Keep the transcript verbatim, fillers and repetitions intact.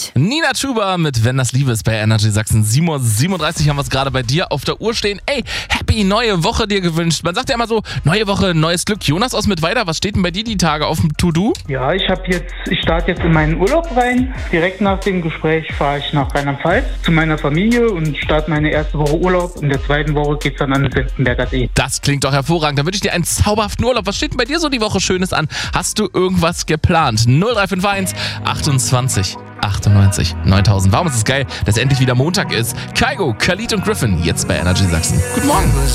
siebenunddreißig. Nina Chuba mit Wenn das Liebe ist bei Energy Sachsen. sieben Uhr siebenunddreißig haben wir es gerade bei dir auf der Uhr stehen. Ey, happy neue Woche dir gewünscht. Man sagt ja immer so, neue Woche, neues Glück. Jonas aus Mittweida, was steht denn bei dir die Tage auf dem To-Do? Ja, ich habe jetzt, ich starte jetzt in meinen Urlaub rein. Direkt nach dem Gespräch fahre ich nach Rheinland-Pfalz zu meiner Familie und starte meine erste Woche Urlaub. In der zweiten Woche geht's dann an den Senftenberger See. Das klingt doch hervorragend. Dann wünsche ich dir einen zauberhaften Urlaub. Was steht denn bei dir so die Woche Schönes an? Hast du irgendwas geplant? null drei fünf eins achtundzwanzig achtundneunzig neuntausend. Warum ist es geil, dass endlich wieder Montag ist? Kaigo, Khalid und Griffin, jetzt bei Energy Sachsen. Guten Morgen.